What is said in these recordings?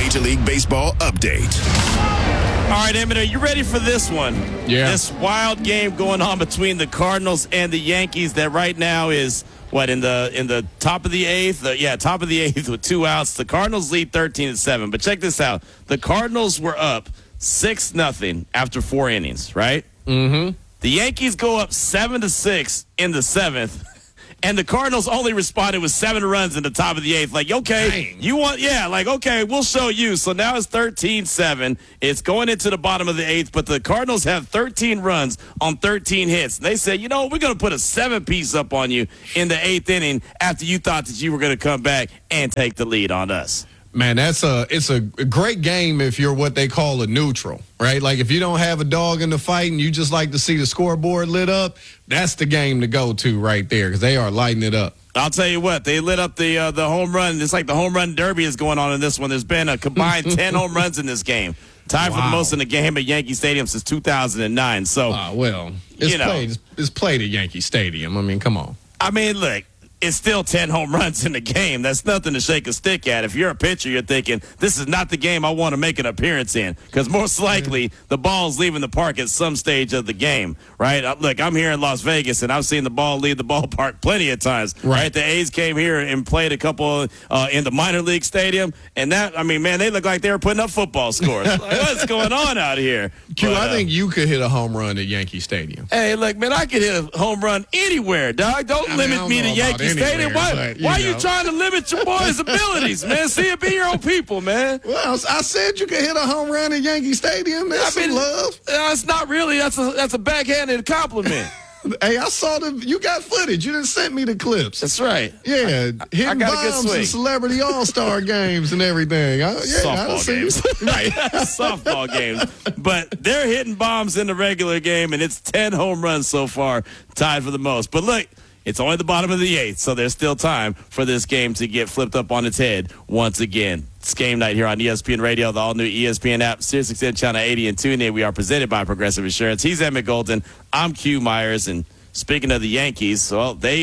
Major League Baseball update. All right, Emmett, are you ready for this one? Yeah. This wild game going on between the Cardinals and the Yankees that right now is, in the top of the eighth? Top of the eighth with 2 outs. The Cardinals lead 13-7. But check this out. The Cardinals were up 6-0 after 4 innings, right? Mm-hmm. The Yankees go up 7-6 in the 7th. And the Cardinals only responded with 7 runs in the top of the 8th. Like, okay, Dang. okay, we'll show you. So now it's 13-7. It's going into the bottom of the 8th, but the Cardinals have 13 runs on 13 hits. They said, we're going to put a 7-piece up on you in the 8th inning after you thought that you were going to come back and take the lead on us. Man, it's a great game if you're what they call a neutral, right? Like if you don't have a dog in the fight and you just like to see the scoreboard lit up, that's the game to go to right there because they are lighting it up. I'll tell you what, they lit up the home run. It's like the home run derby is going on in this one. There's been a combined 10 home runs in this game. Tied for the most in the game at Yankee Stadium since 2009. So, it's played at Yankee Stadium. I mean, come on. I mean, look. It's still 10 home runs in the game. That's nothing to shake a stick at. If you're a pitcher, you're thinking, this is not the game I want to make an appearance in. Because most likely, the ball's leaving the park at some stage of the game, right? Look, I'm here in Las Vegas, and I've seen the ball leave the ballpark plenty of times, right? The A's came here and played a couple in the minor league stadium. And they look like they were putting up football scores. Like, what's going on out here? Q, I think you could hit a home run at Yankee Stadium. Hey, look, man, I could hit a home run anywhere, dog. Don't limit me to Yankee Stadium. Why are you trying to limit your boys' abilities, man? See it, be your own people, man. Well, I said you could hit a home run at Yankee Stadium. That's some love. It's not really. That's a backhanded compliment. Hey, I saw you got footage. You didn't send me the clips. That's right. Yeah, hitting bombs and celebrity all-star games and everything. Softball games. Right. Softball games. But they're hitting bombs in the regular game, and it's 10 home runs so far, tied for the most. But look, it's only the bottom of the 8th, so there's still time for this game to get flipped up on its head once again. It's game night here on ESPN Radio, the all-new ESPN app, SiriusXM Channel 80, and TuneIn. We are presented by Progressive Insurance. He's Emmett Golden. I'm Q Myers. And speaking of the Yankees, well, they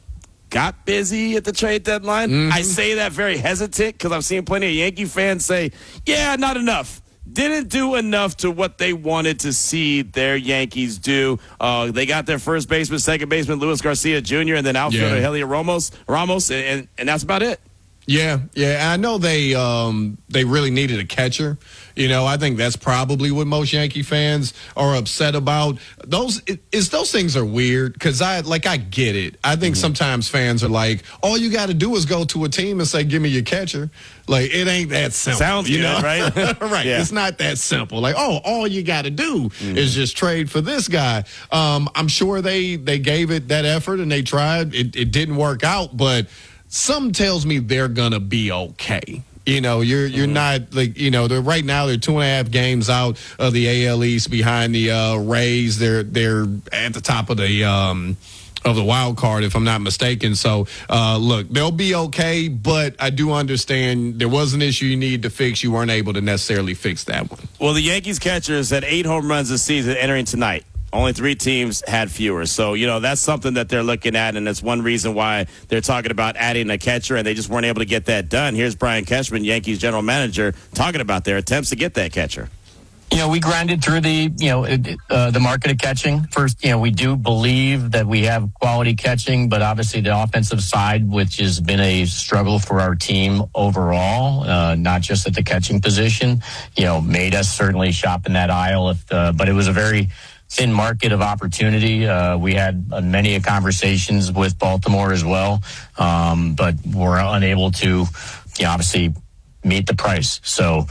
got busy at the trade deadline. Mm-hmm. I say that very hesitant because I've seen plenty of Yankee fans say, yeah, not enough. Didn't do enough to what they wanted to see their Yankees do. They got their first baseman, second baseman, Luis Garcia Jr., and then outfielder Heliot Ramos, and that's about it. Yeah. I know they really needed a catcher. I think that's probably what most Yankee fans are upset about. Those things are weird because I get it. I think sometimes fans are like, all you got to do is go to a team and say, give me your catcher. Like, it ain't that simple. Sounds good, right? Right. Yeah. It's not that simple. Like, all you got to do is just trade for this guy. I'm sure they gave it that effort and they tried. It didn't work out, but something tells me they're going to be okay. You're not like, they're right now they're 2.5 games out of the AL East behind the Rays. They're at the top of the wild card, if I'm not mistaken. So, look, they'll be okay, but I do understand there was an issue you needed to fix. You weren't able to necessarily fix that one. Well, the Yankees catchers had 8 home runs this season entering tonight. Only 3 teams had fewer. So, that's something that they're looking at, and that's one reason why they're talking about adding a catcher, and they just weren't able to get that done. Here's Brian Cashman, Yankees general manager, talking about their attempts to get that catcher. We grinded through the market of catching. First, we do believe that we have quality catching, but obviously the offensive side, which has been a struggle for our team overall, not just at the catching position, made us certainly shop in that aisle. But it was a very thin market of opportunity. We had many conversations with Baltimore as well, but we're unable to, obviously meet the price. So,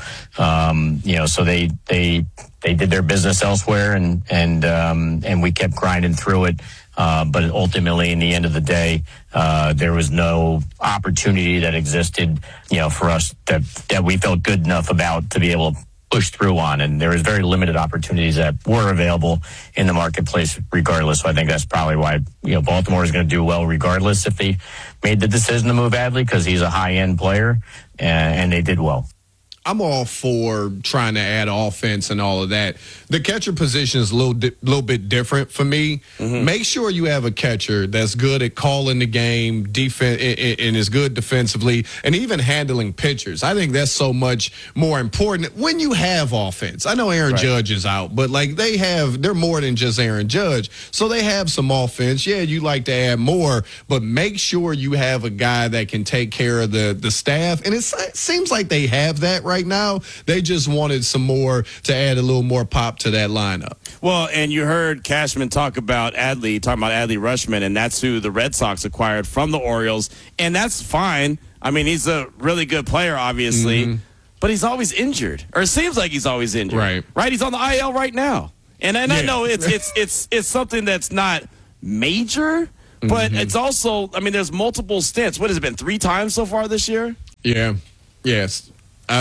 so they did their business elsewhere, and we kept grinding through it. But ultimately, in the end of the day, there was no opportunity that existed, for us that we felt good enough about to be able to push through on, and there was very limited opportunities that were available in the marketplace regardless. So I think that's probably why, Baltimore is going to do well regardless if they made the decision to move Adley, because he's a high-end player, and they did well. I'm all for trying to add offense and all of that. The catcher position is a little bit different for me. Make sure you have a catcher that's good at calling the game, defense, and is good defensively, and even handling pitchers. I think that's so much more important when you have offense. I know Aaron Judge is out, but like they're more than just Aaron Judge, so they have some offense. Yeah, you like to add more, but make sure you have a guy that can take care of the staff, and it seems like they have that right now. They just wanted some more to add a little more pop to that lineup. Well, and you heard Cashman talking about Adley Rutschman, and that's who the Red Sox acquired from the Orioles, and that's fine. I mean, he's a really good player, obviously, but he's always injured, or it seems like he's always injured. Right? He's on the IL right now, and I know it's something that's not major, but it's also, I mean, there's multiple stints. What has it been, 3 times so far this year? Yeah. Yes.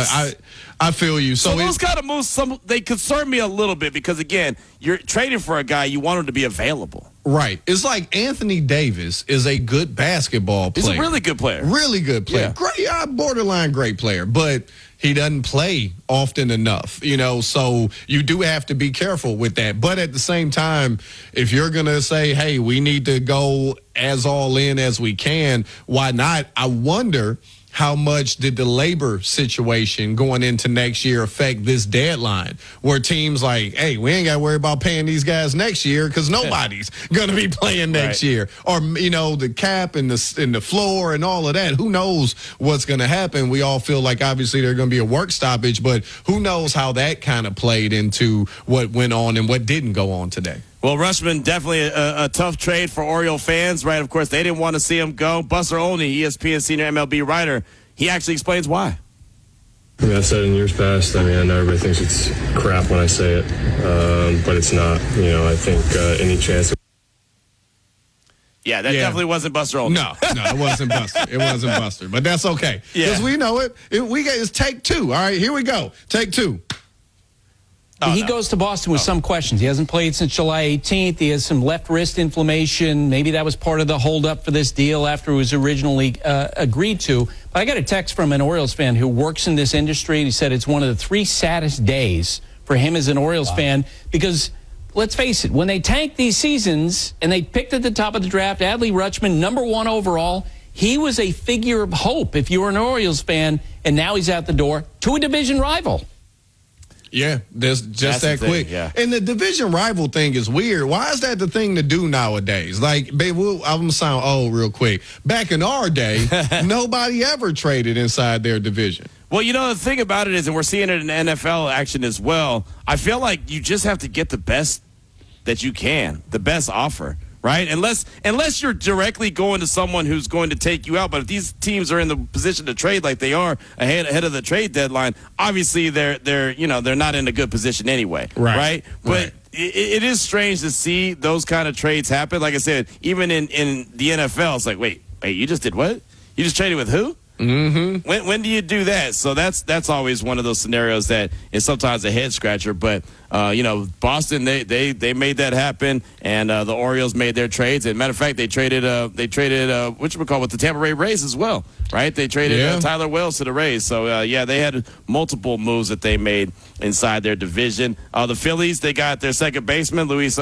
I feel you. So those kind of moves, they concern me a little bit because, again, you're trading for a guy, you want him to be available. Right. It's like Anthony Davis is a good basketball player. He's a really good player. Really good player. Yeah. Great, borderline great player, but he doesn't play often enough, so you do have to be careful with that. But at the same time, if you're going to say, hey, we need to go as all in as we can, why not? I wonder how much did the labor situation going into next year affect this deadline where teams like, hey, we ain't got to worry about paying these guys next year because nobody's going to be playing next year. Or, the cap and the floor and all of that. Who knows what's going to happen? We all feel like obviously there's going to be a work stoppage, but who knows how that kind of played into what went on and what didn't go on today. Well, Rutschman, definitely a tough trade for Oriole fans, right? Of course, they didn't want to see him go. Buster Olney, ESPN senior MLB writer, he actually explains why. I mean, I've said in years past, I know everybody thinks it's crap when I say it, but it's not. I think any chance. Yeah, that definitely wasn't Buster Olney. No, it wasn't Buster. It wasn't Buster, but that's okay. Because we know it. It's take 2. All right, here we go. Take 2. He goes to Boston with some questions. He hasn't played since July 18th. He has some left wrist inflammation. Maybe that was part of the holdup for this deal after it was originally agreed to. But I got a text from an Orioles fan who works in this industry. He said it's one of the 3 saddest days for him as an Orioles fan because, let's face it, when they tanked these seasons and they picked at the top of the draft Adley Rutschman, #1 overall, he was a figure of hope if you were an Orioles fan, and now he's out the door to a division rival. Yeah, that's that quick. Yeah. And the division rival thing is weird. Why is that the thing to do nowadays? Like, babe, I'm going to sound old real quick. Back in our day, nobody ever traded inside their division. Well, the thing about it is, and we're seeing it in NFL action as well, I feel like you just have to get the best that you can, the best offer. Right? Unless you're directly going to someone who's going to take you out. But if these teams are in the position to trade like they are ahead of the trade deadline, obviously they're not in a good position anyway. Right? But it is strange to see those kind of trades happen. Like I said, even in the NFL, it's like, wait, you just did what? You just traded with who? Mm-hmm. When do you do that? So that's always one of those scenarios that is sometimes a head scratcher. But Boston they made that happen, and the Orioles made their trades. And matter of fact, they traded with the Tampa Bay Rays as well, right? They traded Tyler Wells to the Rays. So they had multiple moves that they made inside their division. The Phillies, they got their second baseman Luis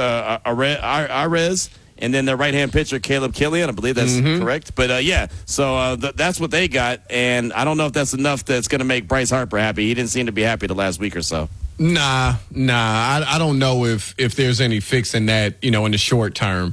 Arraez. And then their right-hand pitcher, Caleb Killian, I believe that's correct. But, so that's what they got. And I don't know if that's enough that's going to make Bryce Harper happy. He didn't seem to be happy the last week or so. Nah. I don't know if there's any fix in that, in the short term,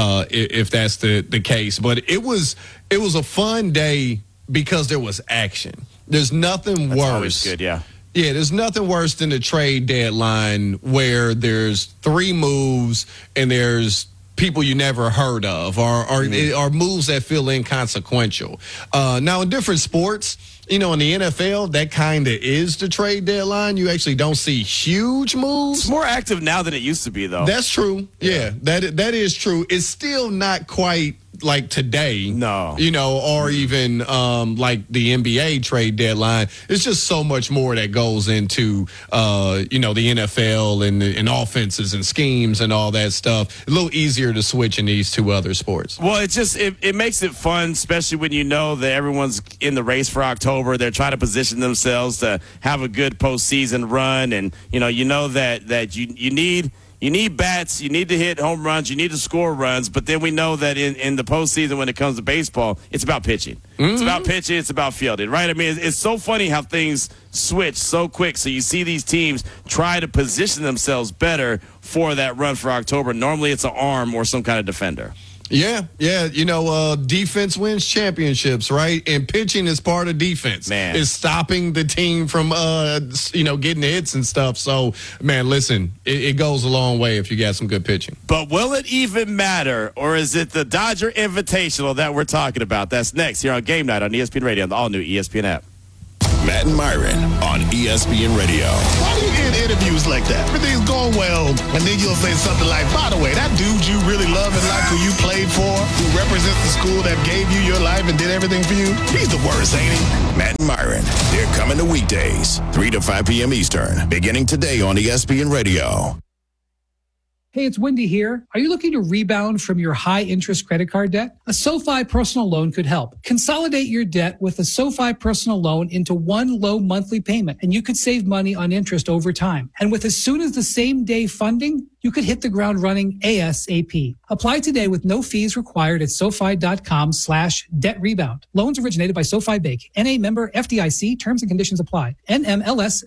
if that's the case. But it was a fun day because there was action. There's nothing worse. That's always good, yeah. Yeah, there's nothing worse than the trade deadline where there's 3 moves and there's people you never heard of or moves that feel inconsequential. Now, in different sports, in the NFL, that kind of is the trade deadline. You actually don't see huge moves. It's more active now than it used to be, though. That's true. Yeah, that is true. It's still not quite like today. No. Or even like the NBA trade deadline. It's just so much more that goes into the NFL and offenses and schemes and all that stuff. A little easier to switch in these two other sports. Well, it makes it fun, especially when you know that everyone's in the race for October. They're trying to position themselves to have a good postseason run, and you know that you need bats, you need to hit home runs, you need to score runs. But then we know that in the postseason, when it comes to baseball, it's about pitching. Mm-hmm. It's about pitching. It's about fielding, right? I mean, it's so funny how things switch so quick. So you see these teams try to position themselves better for that run for October. Normally, it's an arm or some kind of defender. Yeah. Defense wins championships, right? And pitching is part of defense. Man. It's stopping the team from, getting hits and stuff. So, man, listen, it goes a long way if you got some good pitching. But will it even matter, or is it the Dodger Invitational that we're talking about? That's next here on Game Night on ESPN Radio on the all-new ESPN app. Matt and Myron on ESPN Radio. Why do you get interviews like that? Everything's going well, and then you'll say something like, by the way, that dude you really love in life who you played for, who represents the school that gave you your life and did everything for you, he's the worst, ain't he? Matt and Myron, they're coming to weekdays, 3 to 5 p.m. Eastern, beginning today on ESPN Radio. Hey, it's Wendy here. Are you looking to rebound from your high-interest credit card debt? A SoFi personal loan could help. Consolidate your debt with a SoFi personal loan into one low monthly payment, and you could save money on interest over time. And with as soon as the same day funding, you could hit the ground running ASAP. Apply today with no fees required at SoFi.com/debt-rebound. Loans originated by SoFi Bank. NA member FDIC. Terms and conditions apply. NMLS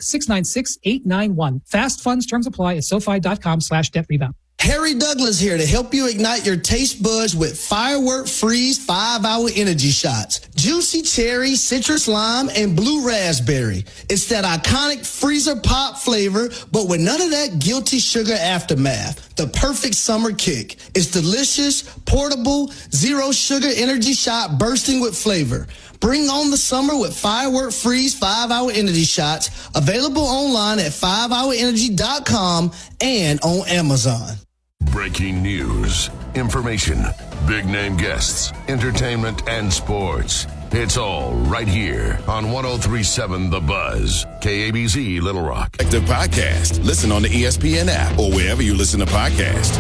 696891. Fast funds terms apply at SoFi.com/debt-rebound. Harry Douglas here to help you ignite your taste buds with Firework Freeze 5-Hour Energy Shots. Juicy cherry, citrus lime, and blue raspberry. It's that iconic freezer pop flavor, but with none of that guilty sugar aftermath. The perfect summer kick. It's delicious, portable, zero sugar energy shot bursting with flavor. Bring on the summer with Firework Freeze 5-Hour Energy Shots. Available online at 5hourenergy.com and on Amazon. Breaking news, information, big-name guests, entertainment, and sports. It's all right here on 103.7 The Buzz, KABZ Little Rock. The podcast. Listen on the ESPN app or wherever you listen to podcasts.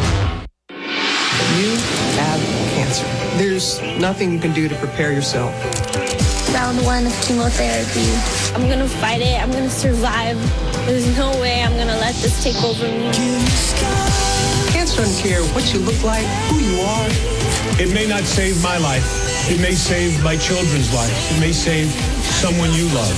You have cancer. There's nothing you can do to prepare yourself. Round 1 of chemotherapy. I'm going to fight it. I'm going to survive. There's no way I'm going to let this take over me. Cancer doesn't care what you look like, who you are. It may not save my life. It may save my children's lives. It may save someone you love.